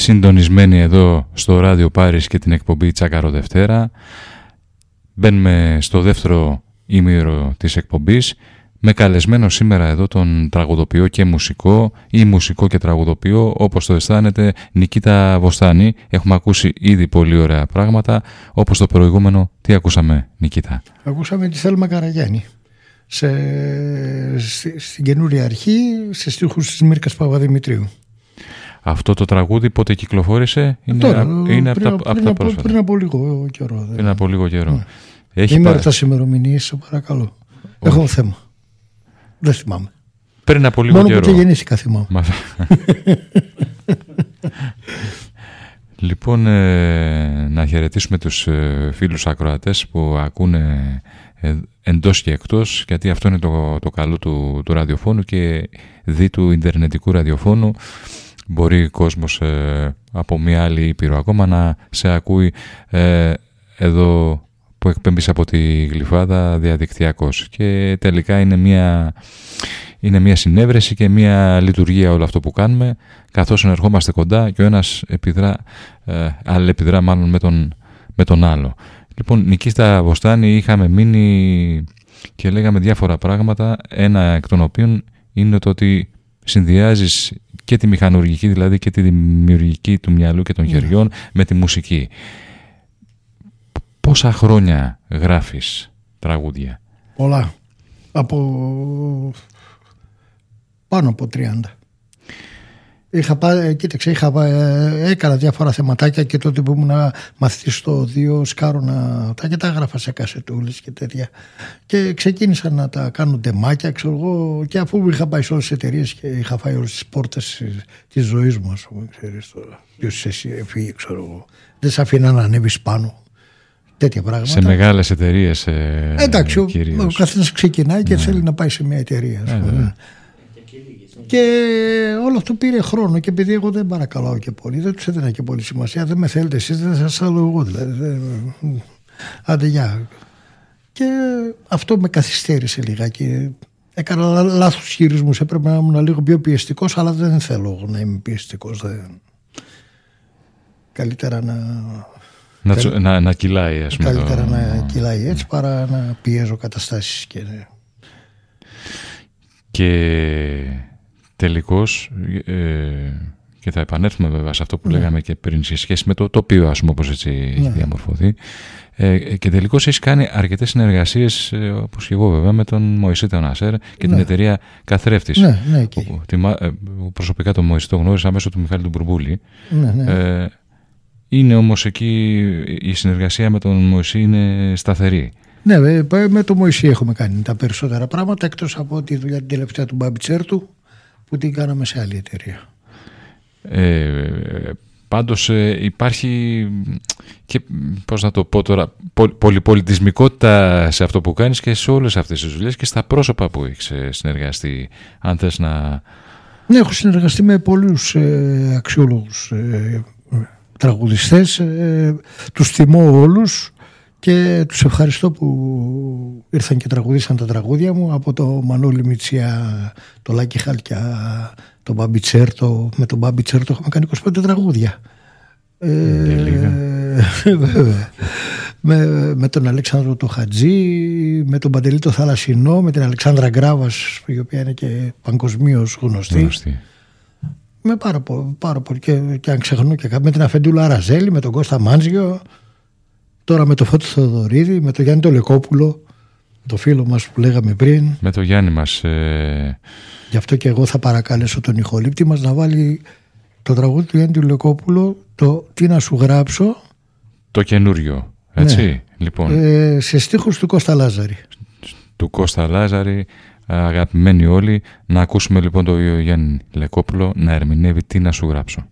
συντονισμένοι εδώ στο Ράδιο Πάρις και την εκπομπή Τσάκαρο Δευτέρα. Μπαίνουμε στο δεύτερο ημίωρο της εκπομπής με καλεσμένο σήμερα εδώ τον τραγουδοποιό και μουσικό ή μουσικό και τραγουδοποιό, όπως το αισθάνεται, Νικήτα Βοστάνη. Έχουμε ακούσει ήδη πολύ ωραία πράγματα. Όπως το προηγούμενο, τι ακούσαμε, Νικήτα? Ακούσαμε τη Θέλμα Καραγιάννη στην καινούρια αρχή, σε στίχους της Μύρκας Παπαδημητρίου. Αυτό το τραγούδι πότε κυκλοφόρησε? Είναι από τα πρόσφατα. Πριν από λίγο καιρό. Πριν από λίγο καιρό. Είμαι από τα ημερομηνίες, σε παρακαλώ. Έχω θέμα. Δεν θυμάμαι. Πριν από λίγο καιρό. Μόνο που γεννήθηκα θυμάμαι. Λοιπόν, να χαιρετήσουμε τους φίλους ακροατές που ακούνε εντός και εκτός, γιατί αυτό είναι το καλό του ραδιοφώνου και δι του ιντερνετικού ραδιοφώνου. Μπορεί ο κόσμος από μια άλλη ήπειρο ακόμα να σε ακούει εδώ που εκπέμπεις από τη Γλυφάδα διαδικτυακώς, και τελικά είναι μια συνέβρεση και μια λειτουργία όλο αυτό που κάνουμε, καθώς ερχόμαστε κοντά και ο ένας αλληλεπιδρά μάλλον με τον άλλο. Λοιπόν, Νικήτα Βοστάνη, είχαμε μείνει και λέγαμε διάφορα πράγματα, ένα εκ των οποίων είναι το ότι συνδυάζεις και τη μηχανουργική, δηλαδή και τη δημιουργική του μυαλού και των χεριών με τη μουσική. Πόσα χρόνια γράφεις τραγούδια? Πολλά. Πάνω από 30. Έκανα διάφορα θεματάκια και τότε που ήμουν μαθητής στο 2 σκάρωνα και τα έγραφα σε κασετούλες και τέτοια. Και ξεκίνησα να τα κάνω ντεμάκια, ξέρω εγώ, και αφού είχα πάει σε όλες τις εταιρείες και είχα φάει όλες τις πόρτες της ζωής μου, ας πούμε, ξέρεις τώρα. Ποιος εσύ φύγει, ξέρω εγώ. Δεν σε αφήνα να ανέβεις πάνω. Τέτοια πράγματα. Σε μεγάλες εταιρείες. Εντάξει, ο καθένας ξεκινάει και θέλει να πάει σε μια εταιρεία, ας πούμε. Και όλο αυτό πήρε χρόνο, και επειδή εγώ δεν παρακαλάω και πολύ, δεν τους έδινα και πολύ σημασία. Δεν με θέλετε εσείς, δεν σας θέλω εγώ, δηλαδή. Άντε γεια. Και αυτό με καθυστέρησε λιγάκι. Έκανα λάθος χειρισμούς, έπρεπε να ήμουν λίγο πιο πιεστικός, αλλά δεν θέλω εγώ να είμαι πιεστικός. Καλύτερα να κυλάει, ας πούμε. Καλύτερα να κυλάει έτσι παρά να πιέζω καταστάσεις. Και τελικώς, και θα επανέλθουμε βέβαια σε αυτό που λέγαμε και πριν σε σχέση με το τοπίο, ας πούμε, όπως έτσι έχει διαμορφωθεί, και τελικώς έχεις κάνει αρκετές συνεργασίες, όπως και εγώ βέβαια, με τον Μωυσή τον Ασέρ και την εταιρεία Καθρέφτης. Προσωπικά τον Μωυσή το γνώρισα μέσω του Μιχάλη του Μπουρμπούλη. Είναι όμως εκεί η συνεργασία με τον Μωυσή είναι σταθερή. Ναι, με τον Μωυσή έχουμε κάνει τα περισσότερα πράγματα, εκτός από τη δουλειά την τελευταία του Μπαμπιτσέρτου που την κάναμε σε άλλη εταιρεία. Πάντως υπάρχει και, πώς να το πω τώρα, πολυπολιτισμικότητα σε αυτό που κάνεις και σε όλες αυτές τις δουλειές και στα πρόσωπα που έχεις συνεργαστεί, αν θες να... Ναι, έχω συνεργαστεί με πολλούς αξιόλογους τραγουδιστές, τους τιμώ όλους και τους ευχαριστώ που ήρθαν και τραγουδίσαν τα τραγούδια μου, από το Μανώλη Μητσιά, το Λάκη Χαλκιά, τον Μπαμπιτσέρτο. Με τον Μπαμπιτσέρτο έχουμε κάνει 25 τραγούδια. Βέβαια. Με τον Αλέξανδρο το Χατζή, με τον Παντελή το Θαλασσινό, με την Αλεξάνδρα Γκράβας, η οποία είναι και παγκοσμίως γνωστή. Με πάρα πολύ και αν ξεχνώ και με την Αφεντούλα Αραζέλη, με τον Κώστα Μάντζιο, τώρα με τον Φώτη Θοδωρίδη, με τον Γιάννη τον Λεκόπουλο, το φίλο μας που λέγαμε πριν. Με τον Γιάννη μας. Γι' αυτό και εγώ θα παρακαλέσω τον ηχολήπτη μας να βάλει το τραγούδι του Γιάννη του Λεκόπουλου, το «Τι να σου γράψω». Το καινούριο, έτσι. Ναι. Λοιπόν. Σε στίχους του Κώστα Λάζαρη. Του Κώστα Λάζαρη, αγαπημένοι όλοι. Να ακούσουμε λοιπόν το Γιάννη Λεκόπουλο να ερμηνεύει «Τι να σου γράψω».